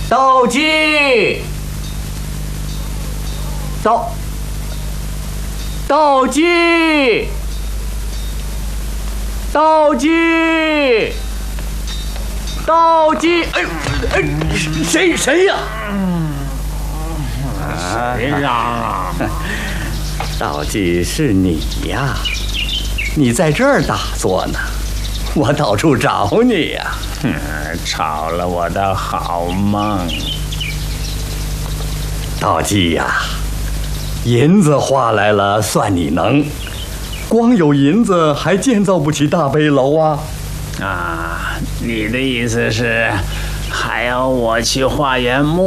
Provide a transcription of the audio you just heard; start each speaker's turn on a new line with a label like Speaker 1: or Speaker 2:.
Speaker 1: 道济，道济，道济，道济！哎，谁呀？
Speaker 2: 谁嚷啊？
Speaker 1: 道济是你呀！你在这儿打坐呢，我到处找你呀。
Speaker 2: 吵了我的好梦。
Speaker 1: 道济呀，银子花来了算你能，光有银子还建造不起大悲楼啊！
Speaker 2: 啊，你的意思是，还要我去化缘木？